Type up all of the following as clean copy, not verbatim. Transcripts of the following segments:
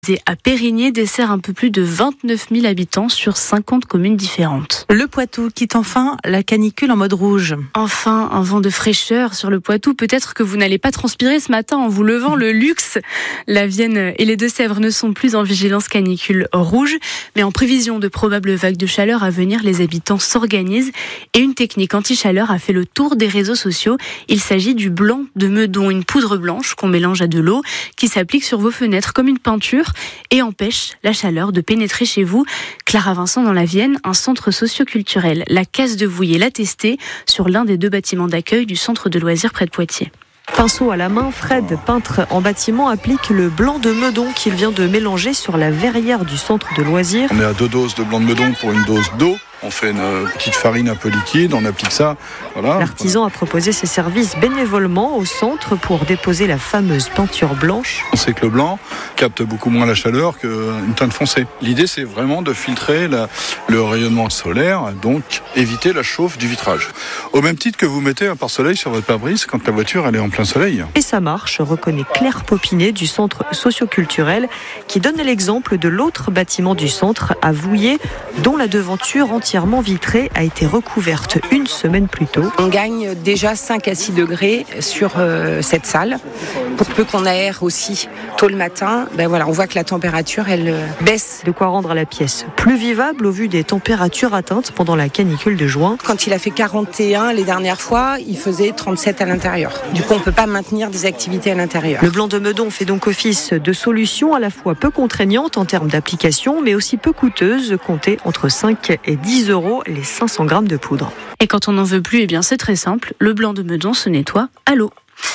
À Périgny, dessert un peu plus de 29 000 habitants sur 50 communes différentes. Le Poitou quitte enfin la canicule en mode rouge. Enfin, un vent de fraîcheur sur le Poitou. Peut-être que vous n'allez pas transpirer ce matin en vous levant. Le luxe, la Vienne et les Deux-Sèvres ne sont plus en vigilance canicule rouge. Mais en prévision de probables vagues de chaleur à venir, les habitants s'organisent. Et une technique anti-chaleur a fait le tour des réseaux sociaux. Il s'agit du blanc de Meudon, une poudre blanche qu'on mélange à de l'eau qui s'applique sur vos fenêtres comme une peinture et empêche la chaleur de pénétrer chez vous. Clara Vincent dans la Vienne, un centre socio-culturel, la Case de Vouillé, l'a testé sur l'un des 2 bâtiments d'accueil du centre de loisirs près de Poitiers. Pinceau à la main, Fred, peintre en bâtiment, applique le blanc de Meudon qu'il vient de mélanger sur la verrière du centre de loisirs. On est à 2 doses de blanc de Meudon pour une dose d'eau. On fait une petite farine un peu liquide, on applique ça. Voilà. L'artisan a proposé ses services bénévolement au centre pour déposer la fameuse peinture blanche. On sait que le blanc capte beaucoup moins la chaleur qu'une teinte foncée. L'idée, c'est vraiment de filtrer le rayonnement solaire, donc éviter la chauffe du vitrage. Au même titre que vous mettez un pare-soleil sur votre pare-brise quand la voiture elle est en plein soleil. Et ça marche, reconnaît Claire Popinet du centre socio-culturel qui donne l'exemple de l'autre bâtiment du centre à Vouillé dont la devanture entièrement vitrée a été recouverte une semaine plus tôt. On gagne déjà 5 à 6 degrés sur cette salle. Pour peu qu'on aère aussi tôt le matin, on voit que la température elle baisse. De quoi rendre la pièce plus vivable au vu des températures atteintes pendant la canicule de juin. Quand il a fait 41 les dernières fois, il faisait 37 à l'intérieur. Du coup, on ne peut pas maintenir des activités à l'intérieur. Le blanc de Meudon fait donc office de solution à la fois peu contraignante en termes d'application, mais aussi peu coûteuse, comptez entre 5 et 10 € les 500 grammes de poudre. Et quand on n'en veut plus, c'est très simple, le blanc de Meudon se nettoie à l'eau.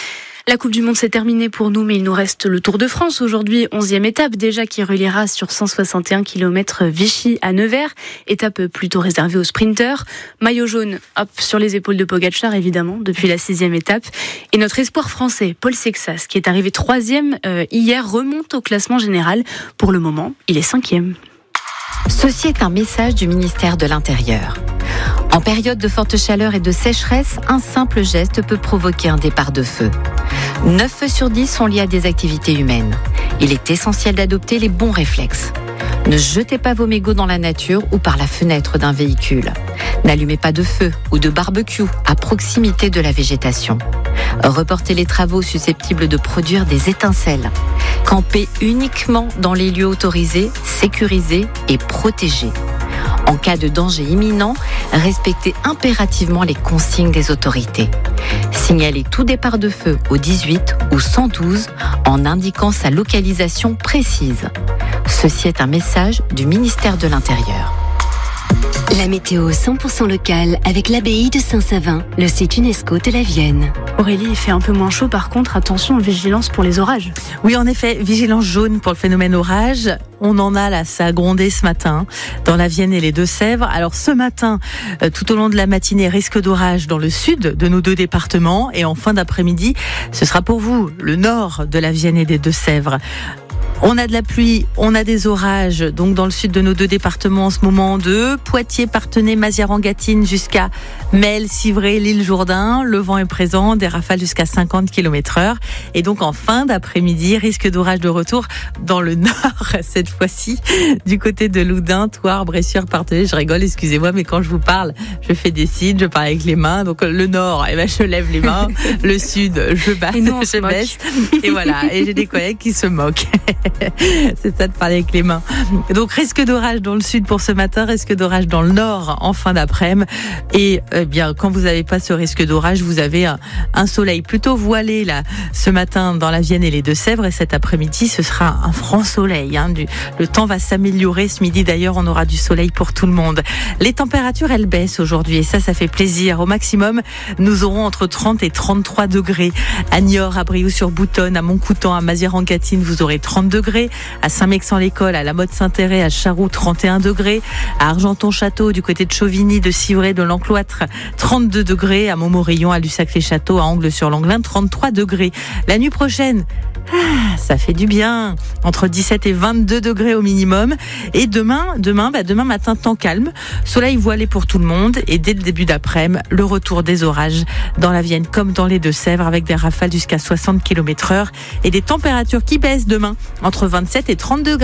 La Coupe du Monde s'est terminée pour nous, mais il nous reste le Tour de France aujourd'hui, 11e étape déjà qui reliera sur 161 km Vichy à Nevers, étape plutôt réservée aux sprinteurs. Maillot jaune, sur les épaules de Pogačar évidemment, depuis la 6e étape. Et notre espoir français, Paul Sexas, qui est arrivé 3e hier, remonte au classement général. Pour le moment, il est 5e. Ceci est un message du ministère de l'Intérieur. En période de forte chaleur et de sécheresse, un simple geste peut provoquer un départ de feu. 9 feux sur 10 sont liés à des activités humaines. Il est essentiel d'adopter les bons réflexes. Ne jetez pas vos mégots dans la nature ou par la fenêtre d'un véhicule. N'allumez pas de feu ou de barbecue à proximité de la végétation. Reportez les travaux susceptibles de produire des étincelles. Campez uniquement dans les lieux autorisés, sécurisés et protégés. En cas de danger imminent, respectez impérativement les consignes des autorités. Signalez tout départ de feu au 18 ou 112 en indiquant sa localisation précise. Ceci est un message du ministère de l'Intérieur. La météo 100% locale avec l'abbaye de Saint-Savin, le site UNESCO de la Vienne. Aurélie, il fait un peu moins chaud, par contre, attention, vigilance pour les orages. Oui, en effet, vigilance jaune pour le phénomène orage. On en a là, ça a grondé ce matin dans la Vienne et les Deux-Sèvres. Alors ce matin, tout au long de la matinée, risque d'orage dans le sud de nos 2 départements. Et en fin d'après-midi, ce sera pour vous, le nord de la Vienne et des Deux-Sèvres. On a de la pluie, on a des orages, donc dans le sud de nos 2 départements en ce moment, de Poitiers, Parthenay, Mazières-en-Gâtine jusqu'à Mel, Civray, l'île Jourdain. Le vent est présent, des rafales jusqu'à 50 km/h. Et donc en fin d'après-midi, risque d'orage de retour dans le nord, cette fois-ci, du côté de Loudun, Thouars, Bressuire, Parthenay. Je rigole, excusez-moi, mais quand je vous parle, je fais des signes, je parle avec les mains. Donc le nord, je lève les mains. Le sud, je baisse. Et voilà, et j'ai des collègues qui se moquent. C'est ça de parler avec les mains. Donc risque d'orage dans le sud pour ce matin, risque d'orage dans le nord en fin d'après-midi. Et quand vous n'avez pas ce risque d'orage, vous avez un soleil plutôt voilé là ce matin dans la Vienne et les Deux-Sèvres. Et cet après-midi, ce sera un franc soleil. Le temps va s'améliorer. Ce midi d'ailleurs, on aura du soleil pour tout le monde. Les températures, elles baissent aujourd'hui et ça fait plaisir. Au maximum, nous aurons entre 30 et 33 degrés. À Niort, à Briouze-sur-Boutonne, à Montcoutan, à Mazières-en-Gâtine, vous aurez 30 degrés. À Saint-Mexan-l'École, à La Motte-Saint-Héré, à Charroux, 31 degrés. À Argenton-Château, du côté de Chauvigny, de Civray, de l'Encloître, 32 degrés. À Montmorillon, à Lussac-les-Châteaux, à Angles-sur-Langlin, 33 degrés. La nuit prochaine, ça fait du bien. Entre 17 et 22 degrés au minimum. Et demain matin, temps calme. Soleil voilé pour tout le monde. Et dès le début d'après-midi, le retour des orages dans la Vienne comme dans les Deux-Sèvres avec des rafales jusqu'à 60 km/h et des températures qui baissent demain entre 27 et 32 degrés.